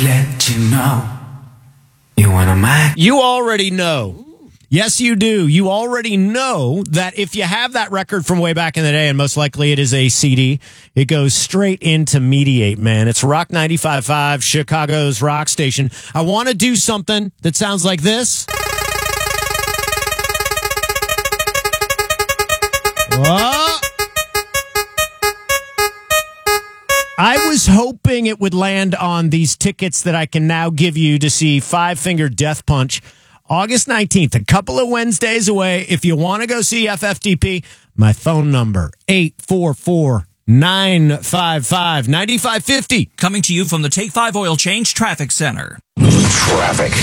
Let you know you wanna Mac. You already know. Yes, you do. You already know that if you have that record from way back in the day, and most likely it is a CD, it goes straight into Mediate, man. It's Rock 95.5, Chicago's rock station. I want to do something that sounds like this. What? I was hoping it would land on these tickets that I can now give you to see Five Finger Death Punch August 19th, a couple of Wednesdays away. If you want to go see FFDP, my phone number, 844-955-9550. Coming to you from the Take 5 Oil Change Traffic Center. Traffic.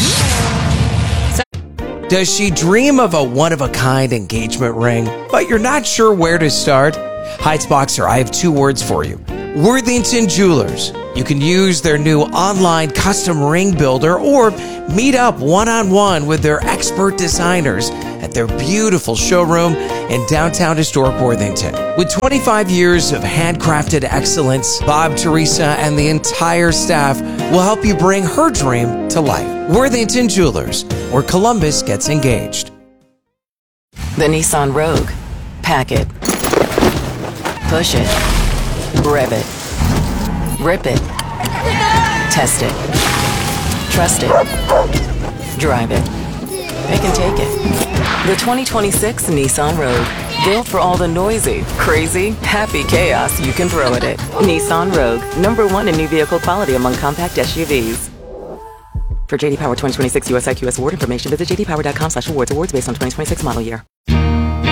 Does she dream of a one-of-a-kind engagement ring, but you're not sure where to start? Heights Boxer, I have two words for you. Worthington Jewelers. You can use their new online custom ring builder or meet up one-on-one with their expert designers at their beautiful showroom in downtown historic Worthington. With 25 years of handcrafted excellence, Bob, Teresa, and the entire staff will help you bring her dream to life. Worthington Jewelers, where Columbus gets engaged. The Nissan Rogue. Pack it. Push it. Rev it. Rip it. Test it. Trust it. Drive it. They can take it. The 2026 Nissan Rogue. Built for all the noisy, crazy, happy chaos you can throw at it. Nissan Rogue. #1 in new vehicle quality among compact SUVs. For JD Power 2026 US IQS award information, visit jdpower.com/awards. Awards based on 2026 model year.